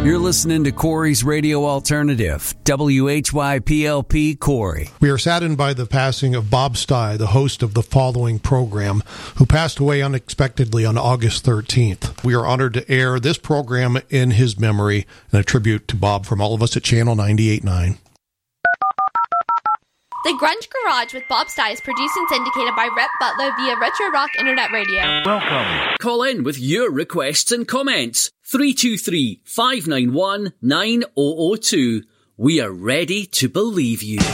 You're listening to Corey's Radio Alternative, WHYPLP Corey. We are saddened by the passing of Bob Stye, the host of the following program, who passed away unexpectedly on August 13th. We are honored to air this program in his memory and a tribute to Bob from all of us at Channel 98.9. The Grunge Garage with Bob Stye is produced and syndicated by Rhett Butler via Retro Rock Internet Radio. Welcome. Call in with your requests and comments. 323-591-9002. We are ready to believe you.